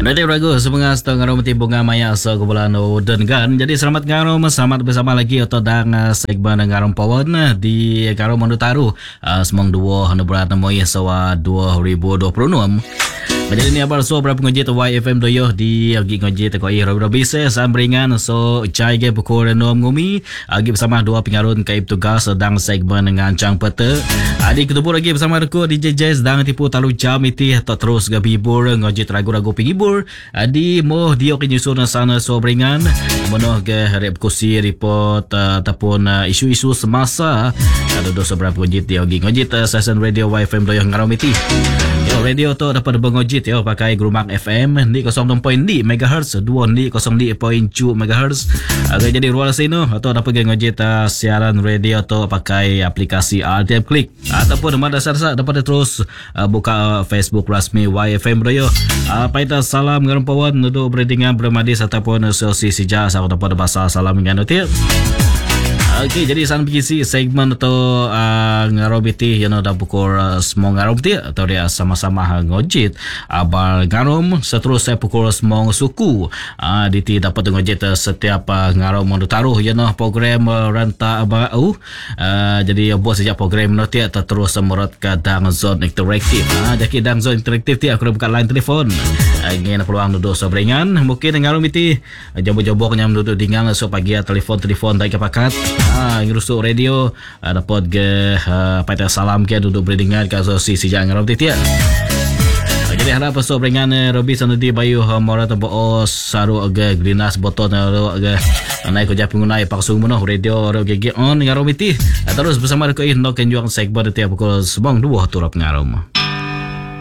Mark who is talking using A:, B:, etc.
A: Nanti ragu sebenarnya setengah rumah bunga maya so kebulan dan kan. Jadi selamat ngarom, selamat bersama lagi atau dang segmen ngarom pawon di ngarom Manutaru semang 2 berat moy sawa 2026. Jadi ni apa so berapa ngojit YFM doyo di agi ngojit ko iro bisa sambringan so cai ge pukul nom ngumi agi bersama dua pengarun kaip tugas sedang segmen ngancang pete. Adik ketemu lagi bersama aku DJ Jazz dan tipu talu jam itu atau terus gabibur ngojit ragu-ragu pengibur. Adi moh dia kenyusun sana so beringan mono ge rep kursi report ataupun isu-isu semasa ada dosa berapa ngojit dia agi ngojit session radio YFM doyo ngarom itu. Yo radio tu dapat bengojit yo pakai Gerumak FM di 0.2 MHz 2 di 0.2 MHz agak jadi ruang sino atau dapat ngojit siaran radio tu pakai aplikasi RTM Click ataupun mana dasar dapat terus buka Facebook rasmi YFM Radio. Apa itu salam ngarumpawan untuk berdingan bermadis ataupun sosial sija saya dapat bahasa salam nganutir. Okey, jadi san PGC segmen atau ngarobiti yang dah pukul semua ngarobiti atau dia sama-sama ngojit abal ngarom seterusnya pukul semua suku diti dapat ngojit setiap ngarom Manutaru yang program ranta abau jadi buat sejak program nanti terus merot ke dang zone interaktif jadi dang zone interaktif ti aku buka line telefon ingin peluang duduk seberingan mungkin ngarom itu jambok-jamboknya duduk dengan so pagi telefon tak kepakat ngurusuk radio dapat ke pada salam ke duduk berdingan ke si jangan rob titia. Jadi harap so beringan Robi sanudi bayu morat bo saru aga grinas boton aga naik kerja pengguna paksung mono radio GG on ngarom itu terus bersama aku nok kenjuang segmen tiap pukul 2 turap ngarom.